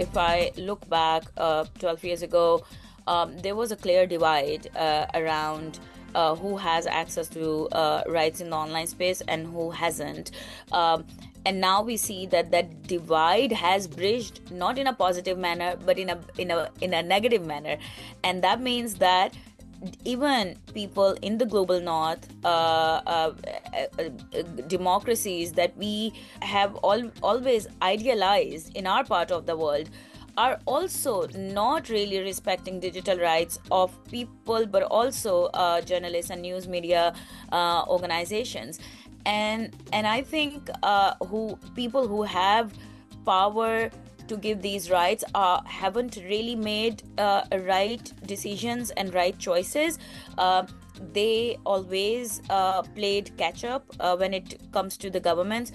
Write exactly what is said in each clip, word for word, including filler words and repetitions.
if I look back uh, twelve years ago, um, there was a clear divide uh, around uh, who has access to uh, rights in the online space and who hasn't. Um, and now we see that that divide has bridged, not in a positive manner, but in a in a in a negative manner, and that means that even people in the global north, uh, uh, uh, uh, democracies that we have all, always idealized in our part of the world, are also not really respecting digital rights of people, but also uh, journalists and news media uh, organizations. And and I think uh, who people who have power to give these rights uh, haven't really made uh, right decisions and right choices. Uh, they always uh, played catch up uh, when it comes to the governments.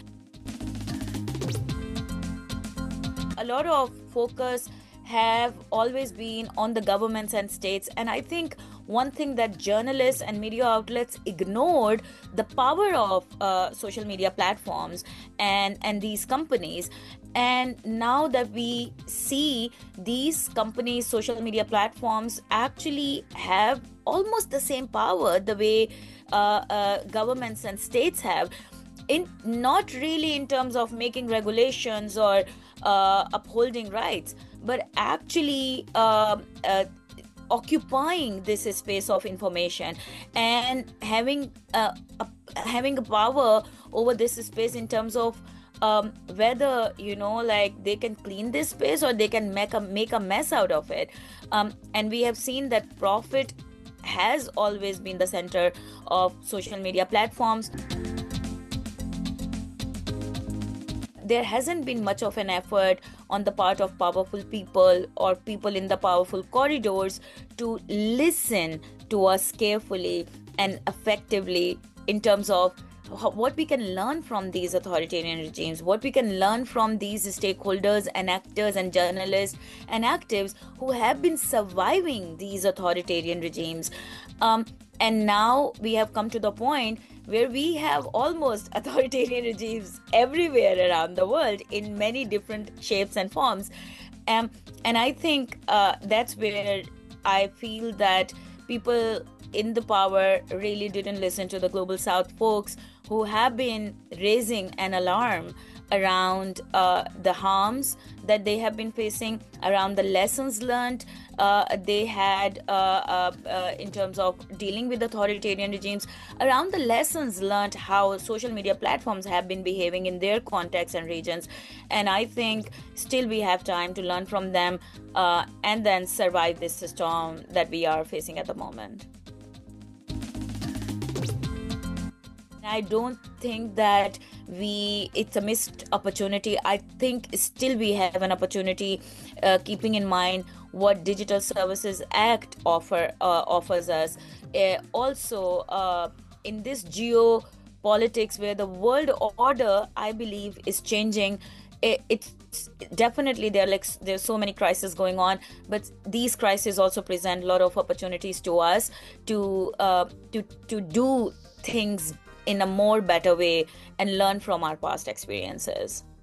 A lot of focus have always been on the governments and states, and I think one thing that journalists and media outlets ignored, the power of uh, social media platforms and and these companies. And now that we see these companies, social media platforms actually have almost the same power the way uh, uh, governments and states have, in not really in terms of making regulations or uh, upholding rights, but actually uh, uh, occupying this space of information and having uh, a, having a power over this space in terms of um, whether, you know, like they can clean this space or they can make a make a mess out of it. Um, and we have seen that profit has always been the center of social media platforms. There hasn't been much of an effort on the part of powerful people or people in the powerful corridors to listen to us carefully and effectively in terms of what we can learn from these authoritarian regimes, what we can learn from these stakeholders and actors and journalists and actives who have been surviving these authoritarian regimes. Um, and now we have come to the point where we have almost authoritarian regimes everywhere around the world in many different shapes and forms. Um, and I think uh, that's where I feel that people in the power really didn't listen to the Global South folks who have been raising an alarm around uh, the harms that they have been facing, around the lessons learned uh, they had uh, uh, uh, in terms of dealing with authoritarian regimes, around the lessons learned how social media platforms have been behaving in their contexts and regions. And I think still we have time to learn from them uh, and then survive this storm that we are facing at the moment. I don't think that we it's a missed opportunity. I think still we have an opportunity, uh, keeping in mind what Digital Services Act offer uh, offers us. Uh, also, uh, in this geopolitics where the world order, I believe, is changing, it, it's definitely there. Like there's so many crises going on, but these crises also present a lot of opportunities to us to uh, to to do things in a more better way and learn from our past experiences.